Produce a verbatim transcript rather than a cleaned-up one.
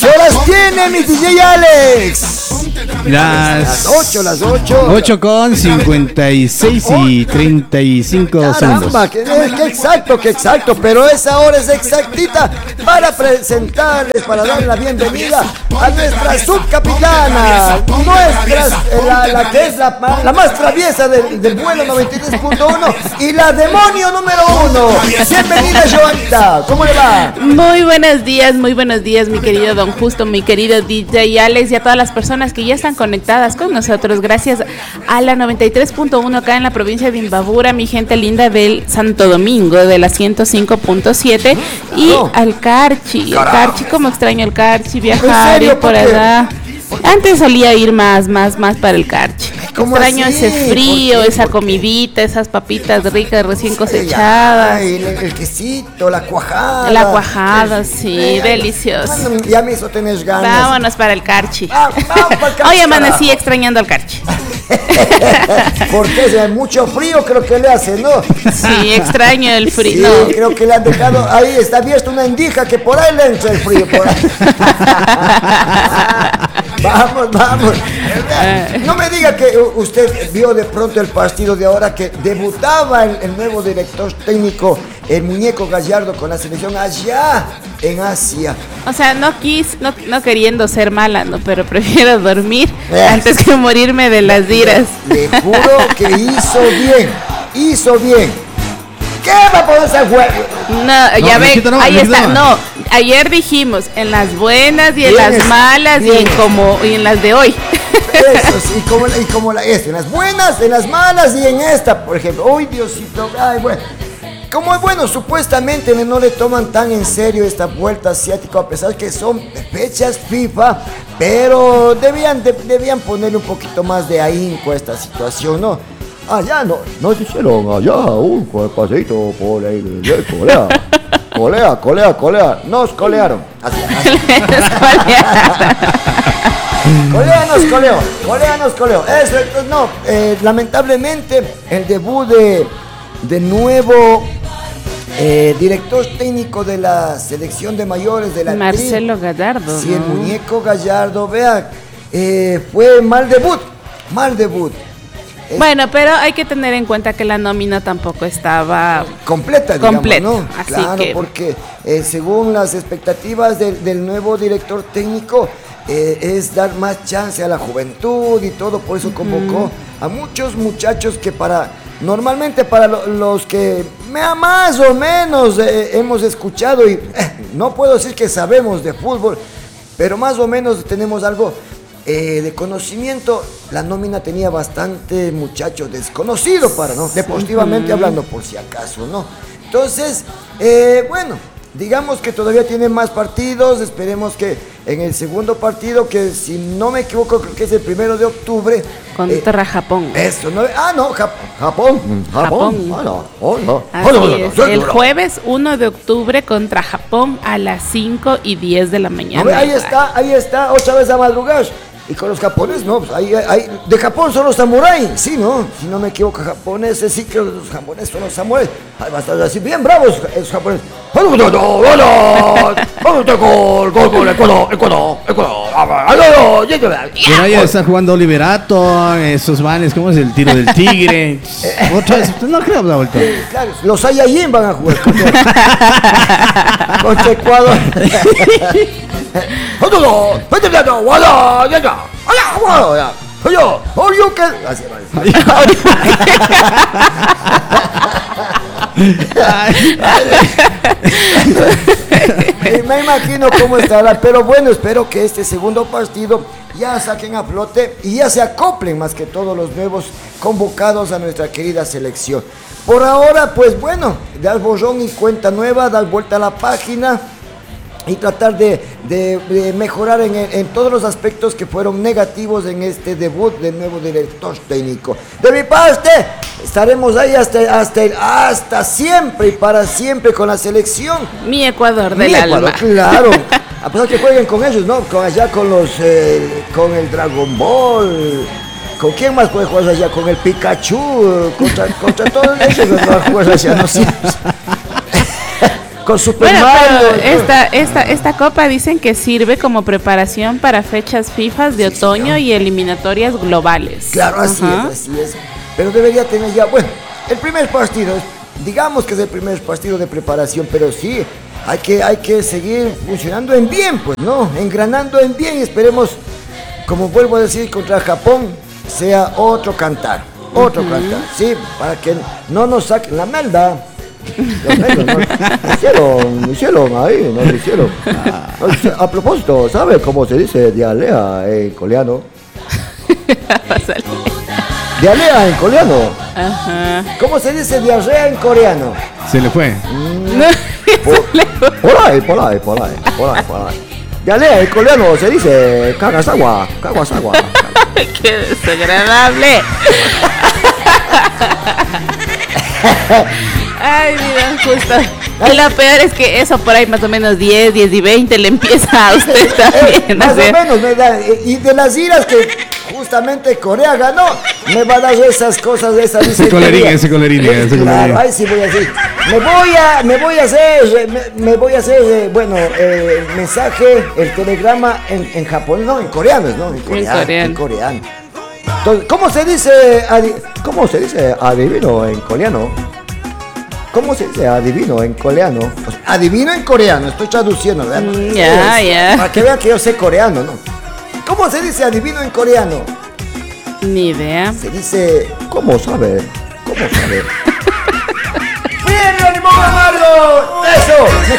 ¿Qué horas tiene mi D J Alex? Las ocho, las ocho. ocho con cincuenta y seis y treinta y cinco segundos. Caramba, que, que exacto, que exacto, pero esa hora es exactita para presentarles, para darle la bienvenida a nuestra subcapitana, nuestra, la, la que es la, la más traviesa del, del vuelo noventa y tres punto uno y la demonio número uno. Bienvenida, Joanita, ¿cómo le va? Muy buenos días, muy buenos días, mi querido Don Justo, mi querido D J Alex y a todas las personas que ya están conectadas con nosotros, gracias a la noventa y tres punto uno acá en la provincia de Imbabura, mi gente linda del Santo Domingo, de la ciento cinco punto siete, y al Carchi, el Carchi, como extraño el Carchi, viajar y por allá. Antes solía ir más, más, más para el Carchi. Extraño así? Ese frío, esa comidita, esas papitas ricas recién cosechadas. Ay, el, el quesito, la cuajada. La cuajada, sí, ay, delicioso. Ay, ya me hizo tener ganas. Vámonos para el Carchi. Ah, vamos para el Carchi. Hoy amanecí extrañando al Carchi. Porque si hay mucho frío, creo que le hace, ¿no? Sí, extraño el frío. Sí, no. Creo que le han dejado, ahí está abierta una indija que por ahí le entra el frío. Por ahí. Vamos, vamos. No me diga que usted vio de pronto el partido de ahora que debutaba el, el nuevo director técnico, el muñeco Gallardo, con la selección allá en Asia. O sea, no quis, no, no queriendo ser mala, no, pero prefiero dormir eh. antes que morirme de las iras. Le, le juro que hizo bien, hizo bien. ¿Qué va a ponerse a juego? No, no, ya ve, no, ahí está, no. Ayer dijimos en las buenas y en bien, las malas bien. y en como y en las de hoy. Eso sí, y como, y como la, esto, en las buenas, en las malas y en esta, por ejemplo. ¡Uy, Diosito! Ay, bueno. Como es bueno, supuestamente no le toman tan en serio esta vuelta asiática, a pesar que son fechas FIFA, pero debían, de, debían ponerle un poquito más de ahínco a esta situación, ¿no? Allá no, nos hicieron allá un paseito por ahí de Corea. Colea, colea, colea. Nos colearon. Así, así. Colea nos coleó. Colea nos coleó. Eso, no. Eh, lamentablemente, el debut de, de nuevo eh, director técnico de la selección de mayores de la Marcelo tri, Gallardo. Sí, ¿no? El muñeco Gallardo, vea, eh, fue mal debut. Mal debut. Bueno, pero hay que tener en cuenta que la nómina tampoco estaba completa, digamos, completa, ¿no? Así claro, que... porque eh, según las expectativas del, del nuevo director técnico, eh, es dar más chance a la juventud y todo, por eso convocó uh-huh. a muchos muchachos que para, normalmente para lo, los que más o menos eh, hemos escuchado, y eh, no puedo decir que sabemos de fútbol, pero más o menos tenemos algo Eh, de conocimiento. La nómina tenía bastante muchachos desconocidos para, ¿no? Deportivamente sí. hablando, por si acaso, ¿no? Entonces, eh, bueno, digamos que todavía tiene más partidos. Esperemos que en el segundo partido, que si no me equivoco, creo que es el primero de octubre. Contra eh, Japón. Eso, ¿no? Ah, no, Jap- Japón. Japón. Japón. Ah, no. Oh, no. Así oh, no, no, no, es. El jueves uno de octubre contra Japón a las cinco y diez de la mañana. No, ahí está, ahí está, otra vez a madrugar. Y con los japoneses, no, pues ahí, ahí, de Japón son los samuráis, sí, ¿no? Si no me equivoco, japoneses, sí, creo que los japoneses son los samuráis. Ahí va a estar así, bien bravos esos japoneses. ¡Gol, gol, gol, Ecuador, Ecuador, Ecuador! Pero ahí está jugando Oliverato, esos manes, ¿cómo es el tiro del tigre? Otra vez, no creo la vuelta. Claro, los Saiyajin van a jugar contra Ecuador. Así me imagino cómo estará, pero bueno, espero que este segundo partido ya saquen a flote y ya se acoplen más que todos los nuevos convocados a nuestra querida selección. Por ahora, pues bueno, dar borrón y cuenta nueva, dar vuelta a la página y tratar de, de, de mejorar en, en todos los aspectos que fueron negativos en este debut del nuevo director técnico. De mi parte, estaremos ahí hasta, hasta, hasta siempre y para siempre con la selección. Mi Ecuador del Mi alma. Ecuador, claro. A pesar que jueguen con ellos, ¿no? Con allá con los, eh, con el Dragon Ball. ¿Con quién más puede jugar allá? Con el Pikachu. Contra, contra todos ellos los juegos allá, ¿no? Sí. con Super Bueno, Mario. pero esta, esta, esta copa dicen que sirve como preparación para fechas FIFA de Sí, otoño señor. y eliminatorias globales. Claro, así Ajá. es, así es. Pero debería tener ya, bueno, el primer partido, digamos que es el primer partido de preparación, pero sí, hay que, hay que seguir funcionando en bien, pues, ¿no? Engranando en bien y esperemos, como vuelvo a decir, contra Japón, sea otro cantar, otro uh-huh. cantar, sí, para que no nos saquen la melda. Los medios, ¿no? Lo hicieron, lo hicieron ahí, no lo hicieron. A propósito, ¿sabe cómo se dice diarrea en coreano? Diarrea en coreano. Ajá. ¿Cómo se dice diarrea en coreano? Se le fue. Mm, por, por ahí, por ahí, por ahí, por ahí, por ahí. Diarrea en coreano se dice cagasagua, caguasagua. ¡Qué desagradable! Ay, mira, justo. Y lo peor es que eso por ahí más o menos diez, diez y veinte le empieza a usted también. Eh, más o menos, ¿verdad? Y de las iras que justamente Corea ganó, me va a dar esas cosas de esa ese colerín, ese colerín, ese colerín. Claro, ahí sí voy a decir. Me voy a, me voy a hacer, me, me voy a hacer, eh, bueno, eh, el mensaje, el telegrama en, en japonés, no, en coreano, ¿no? En coreano. En coreano. En coreano. Entonces, ¿cómo se dice, adi, cómo se dice adivino en coreano? ¿Cómo se dice adivino en coreano? O sea, adivino en coreano, estoy traduciendo, ¿verdad? Mm, ya, es, ya. Para que vean que yo sé coreano, ¿no? ¿Cómo se dice adivino en coreano? Ni idea. Se dice, ¿cómo sabe? ¿Cómo sabe? ¡Bien, ánimo, Mario! ¡Eso!